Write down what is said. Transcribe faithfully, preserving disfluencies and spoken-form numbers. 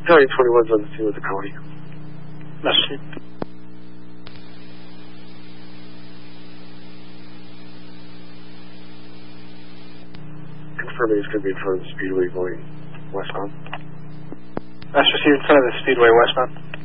Italian twenty-one's on the scene with the county. Merci. Confirming he's going to be in front of the speedway going westbound. That's received in front of the speedway westbound.